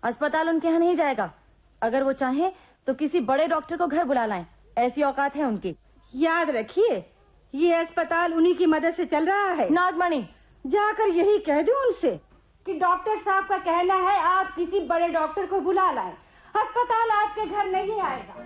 अस्पताल उनके यहाँ नहीं जाएगा। अगर वो चाहें तो किसी बड़े डॉक्टर को घर बुला लाएं, ऐसी औकात है उनकी। याद रखिए, ये अस्पताल उन्हीं की मदद से चल रहा है। नागमणि, जाकर यही कह दो उनसे कि डॉक्टर साहब का कहना है आप किसी बड़े डॉक्टर को बुला लाएं। अस्पताल आपके घर नहीं आएगा।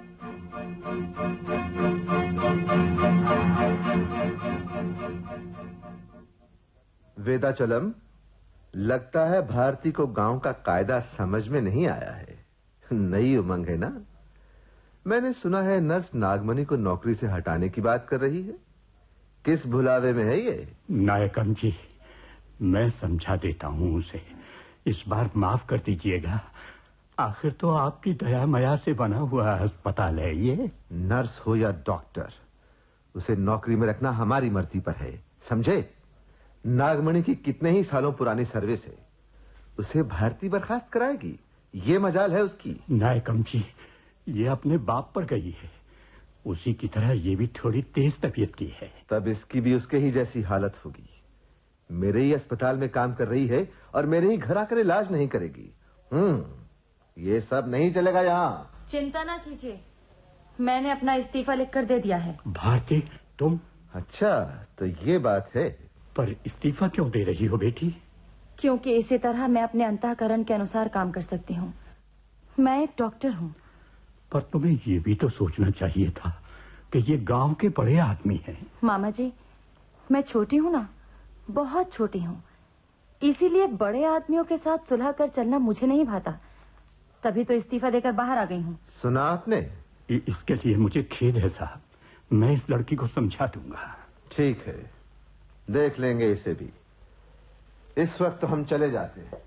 वेदाचलम, लगता है भारती को गांव का कायदा समझ में नहीं आया है। नई उमंग है ना? मैंने सुना है नर्स नागमणि को नौकरी से हटाने की बात कर रही है। किस भुलावे में है ये? नायकम जी, मैं समझा देता हूं उसे। इस बार माफ कर दीजिएगा। आखिर तो आपकी दया माया से बना हुआ अस्पताल है ये। नर्स हो या डॉक्टर, उसे नौकरी में रखना हमारी मर्जी पर है, समझे? नागमणि की कितने ही सालों पुरानी सर्विस है, उसे भारती बर्खास्त कराएगी, ये मजाल है उसकी। नायकम जी, ये अपने बाप पर गई है। उसी की तरह ये भी थोड़ी तेज तबीयत की है। तब इसकी भी उसके ही जैसी हालत होगी। मेरे ही अस्पताल में काम कर रही है और मेरे ही घर आकर इलाज नहीं करेगी। ये सब नहीं चलेगा यहाँ। चिंता ना कीजिए, मैंने अपना इस्तीफा लिखकर दे दिया है। भारती, तुम? अच्छा, तो ये बात है। पर इस्तीफा क्यों दे रही हो बेटी? क्योंकि इसी तरह मैं अपने अंतःकरण के अनुसार काम कर सकती हूँ। मैं एक डॉक्टर हूँ। पर तुम्हें ये भी तो सोचना चाहिए था कि ये गांव के बड़े आदमी हैं। मामा जी, मैं छोटी हूँ ना, बहुत छोटी हूँ, इसीलिए बड़े आदमियों के साथ सुलह कर चलना मुझे नहीं भाता। तभी तो इस्तीफा देकर बाहर आ गई हूँ। सुना आपने? इसके लिए मुझे खेद है साहब, मैं इस लड़की को समझा दूंगा। ठीक है, देख लेंगे इसे भी। इस वक्त तो हम चले जाते हैं।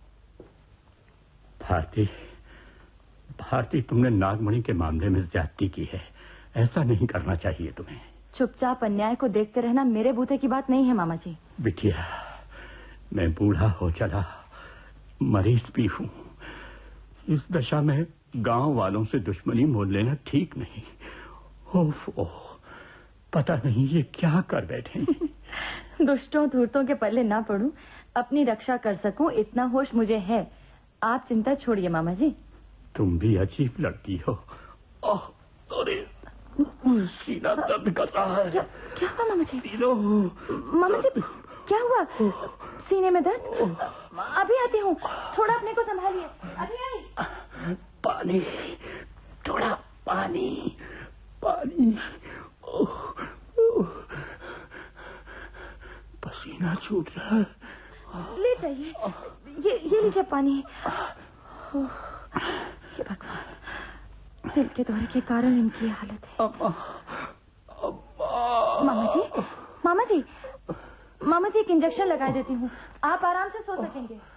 भारती, तुमने नागमणि के मामले में ज्यादती की है। ऐसा नहीं करना चाहिए तुम्हें। चुपचाप अन्याय को देखते रहना मेरे बूते की बात नहीं है मामा जी। बिटिया, मैं बूढ़ा हो चला, मरीज भी हूँ। इस दशा में गांव वालों से दुश्मनी मोल लेना ठीक नहीं। ओह, पता नहीं ये क्या कर बैठे। दुष्टों धूर्तों के पल्ले ना पड़ूं, अपनी रक्षा कर सकूं, इतना होश मुझे है। आप चिंता छोड़िए मामा जी। तुम भी अजीब लड़की हो। अरे, सीना दर्द कर रहा है। क्या हुआ मामा जी? मामा जी, क्या हुआ? सीने में दर्द? अभी आती हूँ, थोड़ा अपने को संभालिए। अभी आई। पानी, थोड़ा पानी। पसीना छूट रहा है। ले जाइए, ये लीजिए पानी। ये भगवान, दिल के दौरे के कारण इनकी हालत है। मामा जी, एक इंजेक्शन लगा देती हूँ, आप आराम से सो सकेंगे।